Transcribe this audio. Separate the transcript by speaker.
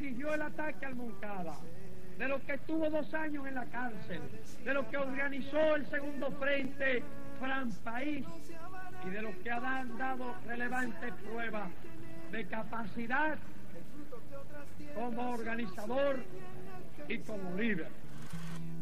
Speaker 1: dirigió el ataque al Moncada, de los que estuvo 2 años en la cárcel, de los que organizó el Segundo Frente Fran País y de los que han dado relevantes pruebas de capacidad como organizador y como líder.